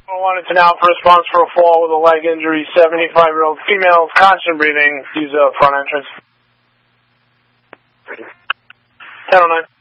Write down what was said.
I wanted to now for response for a fall with a leg injury, 75-year-old female, constant breathing, use a front entrance. 1009.